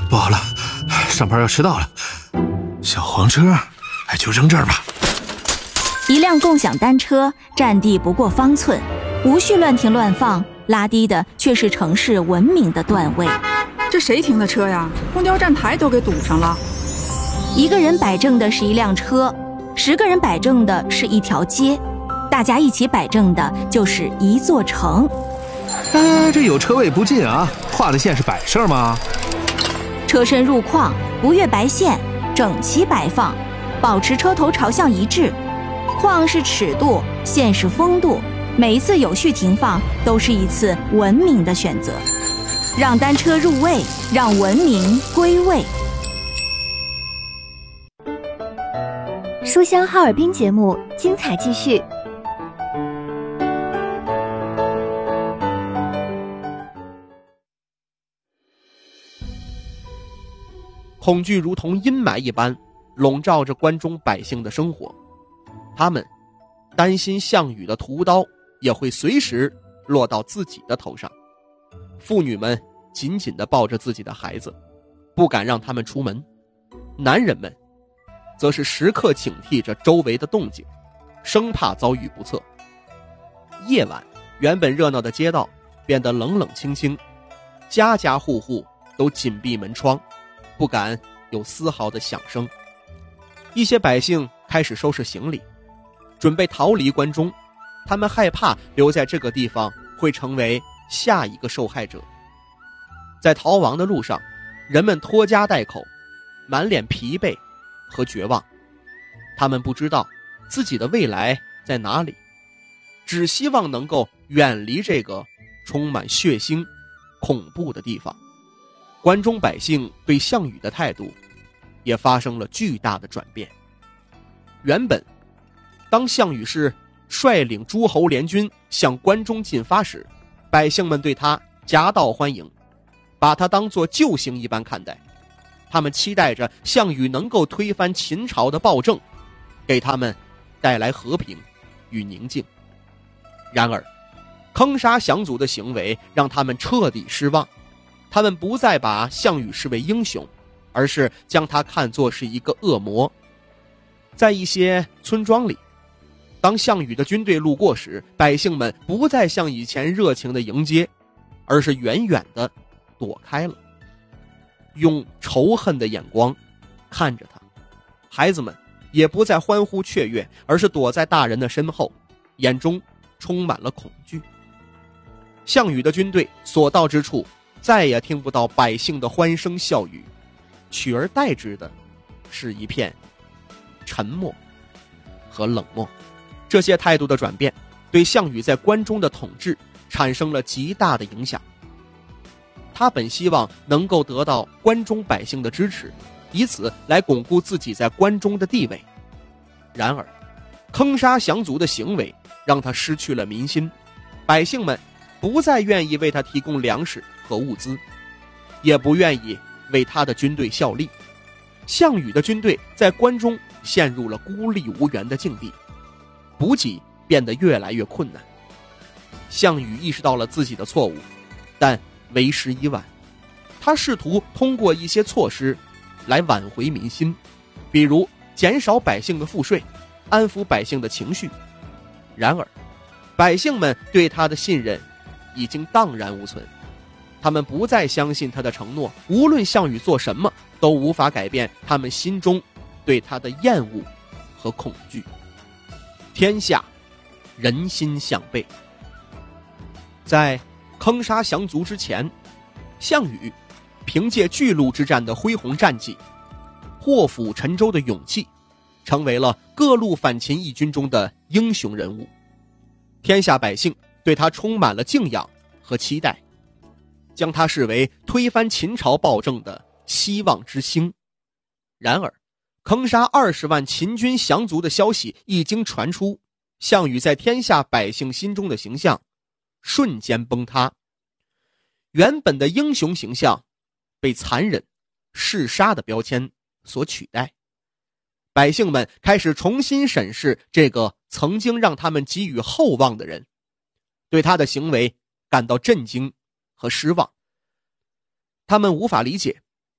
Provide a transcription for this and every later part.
不好了，上班要迟到了。小黄车，就扔这儿吧。 一辆共享单车占地不过方寸，无序乱停乱放，拉低的却是城市文明的段位。 这谁停的车呀？公交站台都给堵上了。 一个人摆正的是一辆车，10个人摆正的是一条街，大家一起摆正的就是一座城。 这有车位不进啊，画的线是摆设吗？ 车身入框，不越白线，整齐摆放，保持车头朝向一致。框是尺度，线是风度，每一次有序停放都是一次文明的选择。让单车入位，让文明归位。 书香哈尔滨节目精彩继续。 恐惧如同阴霾一般笼罩着关中百姓的生活，他们担心项羽的屠刀也会随时落到自己的头上。妇女们紧紧地抱着自己的孩子，不敢让他们出门。男人们则是时刻警惕着周围的动静，生怕遭遇不测。夜晚，原本热闹的街道变得冷冷清清，家家户户都紧闭门窗，不敢有丝毫的响声。一些百姓开始收拾行李，准备逃离关中，他们害怕留在这个地方会成为下一个受害者。在逃亡的路上，人们拖家带口，满脸疲惫和绝望。他们不知道自己的未来在哪里，只希望能够远离这个充满血腥恐怖的地方。关中百姓对项羽的态度也发生了巨大的转变。原本当项羽是率领诸侯联军向关中进发时，百姓们对他夹道欢迎，把他当作救星一般看待。他们期待着项羽能够推翻秦朝的暴政，给他们带来和平与宁静。然而坑杀降卒的行为让他们彻底失望，他们不再把项羽视为英雄，而是将他看作是一个恶魔。在一些村庄里，当项羽的军队路过时，百姓们不再像以前热情的迎接，而是远远地躲开了，用仇恨的眼光看着他。孩子们也不再欢呼雀跃，而是躲在大人的身后，眼中充满了恐惧。项羽的军队所到之处，再也听不到百姓的欢声笑语，取而代之的是一片沉默和冷漠。这些态度的转变对项羽在关中的统治产生了极大的影响。他本希望能够得到关中百姓的支持，以此来巩固自己在关中的地位。然而坑杀降卒的行为让他失去了民心，百姓们不再愿意为他提供粮食和物资，也不愿意为他的军队效力。项羽的军队在关中陷入了孤立无援的境地，补给变得越来越困难。项羽意识到了自己的错误，但为时已晚。他试图通过一些措施来挽回民心，比如减少百姓的赋税，安抚百姓的情绪。然而百姓们对他的信任已经荡然无存，他们不再相信他的承诺，无论项羽做什么都无法改变他们心中对他的厌恶和恐惧。天下人心向背。在坑杀降卒之前，项羽凭借巨鹿之战的恢宏战绩，破釜沉舟的勇气，成为了各路反秦义军中的英雄人物。天下百姓对他充满了敬仰和期待，将他视为推翻秦朝暴政的希望之星。然而坑杀20万秦军降卒的消息一经传出，项羽在天下百姓心中的形象瞬间崩塌。原本的英雄形象被残忍嗜杀的标签所取代，百姓们开始重新审视这个曾经让他们给予厚望的人，对他的行为感到震惊和失望。他们无法理解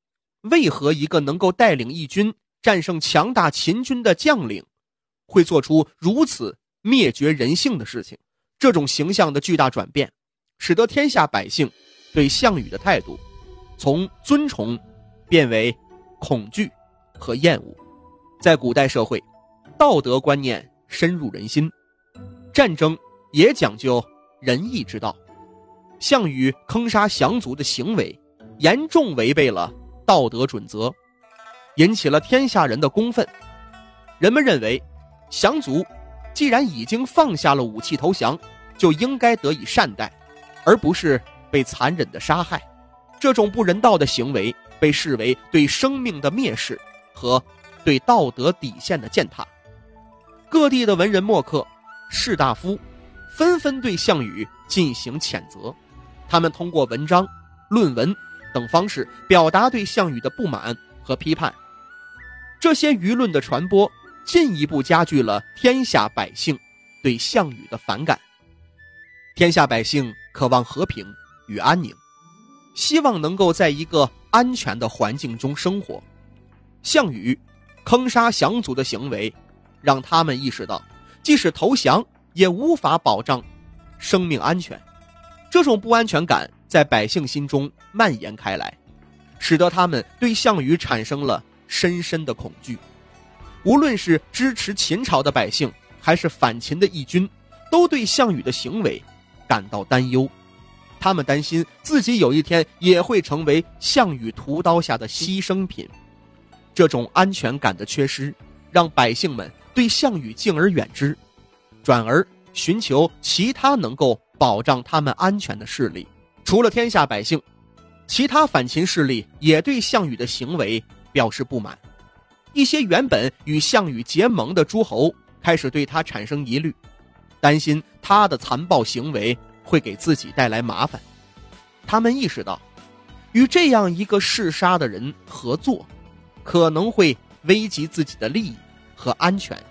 为何一个能够带领义军战胜强大秦军的将领会做出如此灭绝人性的事情。这种形象的巨大转变，使得天下百姓对项羽的态度从尊崇变为恐惧和厌恶。在古代社会，道德观念深入人心，战争也讲究仁义之道。项羽坑杀降卒的行为严重违背了道德准则，引起了天下人的公愤。人们认为降卒既然已经放下了武器投降，就应该得以善待，而不是被残忍的杀害。这种不人道的行为被视为对生命的蔑视和对道德底线的践踏。各地的文人墨客、士大夫纷纷对项羽进行谴责，他们通过文章、论文等方式表达对项羽的不满和批判。这些舆论的传播进一步加剧了天下百姓对项羽的反感。天下百姓渴望和平与安宁，希望能够在一个安全的环境中生活。项羽坑杀降卒的行为让他们意识到，即使投降也无法保障生命安全。这种不安全感在百姓心中蔓延开来，使得他们对项羽产生了深深的恐惧。无论是支持秦朝的百姓，还是反秦的义军，都对项羽的行为感到担忧。他们担心自己有一天也会成为项羽屠刀下的牺牲品。这种安全感的缺失，让百姓们对项羽敬而远之，转而寻求其他能够保障他们安全的势力。除了天下百姓，其他反秦势力也对项羽的行为表示不满。一些原本与项羽结盟的诸侯开始对他产生疑虑，担心他的残暴行为会给自己带来麻烦。他们意识到，与这样一个嗜杀的人合作，可能会危及自己的利益和安全。